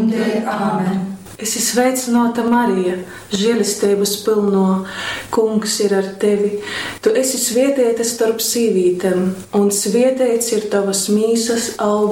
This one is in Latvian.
un dēļ. Āmen. Es esmu sveicināta Marija, žēlistības pilno, Kungs ir ar tevi. Tu esi svētīta starp sīvītēm, un svētīts ir tavas mīsas auga.